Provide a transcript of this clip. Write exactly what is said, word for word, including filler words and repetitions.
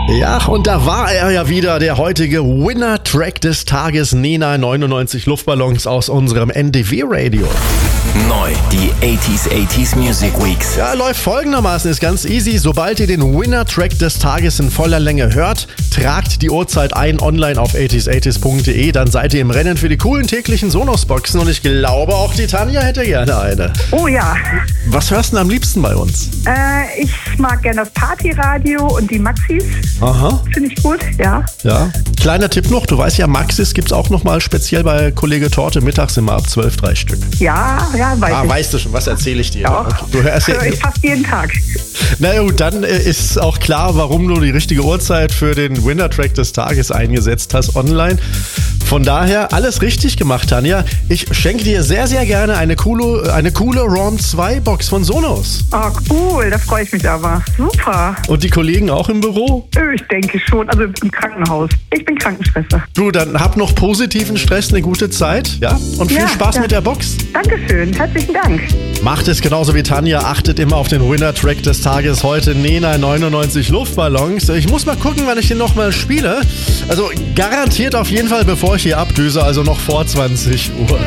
Ja, und da war er ja wieder, der heutige Winner-Track des Tages, Nena neunundneunzig Luftballons aus unserem N D W-Radio. Neu, die achtziger achtziger Music Weeks. Ja, läuft folgendermaßen, ist ganz easy. Sobald ihr den Winner-Track des Tages in voller Länge hört, tragt die Uhrzeit ein online auf achtziger achtziger punkt de, dann seid ihr im Rennen für die coolen täglichen Sonos-Boxen und ich glaube auch die Tanja hätte gerne eine. Oh ja. Was hörst du denn am liebsten bei uns? Äh, ich mag gerne das Partyradio und die Maxis. Aha. Finde ich gut, ja. Ja. Kleiner Tipp noch, du weißt ja, Maxis gibt's auch nochmal speziell bei Kollege Torte mittags immer ab zwölf, drei Stück. Ja, ja, weiß Ah, ich. weißt du schon, was erzähle ich dir? Ja. Okay. Du hörst ja, Höre ich fast jeden Tag. na gut, dann äh, ist auch klar, warum du die richtige Uhrzeit für den Winner-Track des Tages eingesetzt hast online. Von daher alles richtig gemacht, Tanja. Ich schenke dir sehr, sehr gerne eine coole, eine coole ROM zwei Box von Sonos. Oh, cool, da freue ich mich aber. Super. Und die Kollegen auch im Büro? Ich denke schon, also im Krankenhaus. Ich bin Krankenschwester. Du, dann hab noch positiven Stress, eine gute Zeit, ja? Und viel Ja, Spaß ja. mit der Box. Dankeschön, herzlichen Dank. Macht es genauso wie Tanja, achtet immer auf den Winner-Track des Tages. Heute Nena neunundneunzig Luftballons. Ich muss mal gucken, wann ich den nochmal spiele. Also garantiert auf jeden Fall, bevor ich hier abdüse, also noch vor zwanzig Uhr.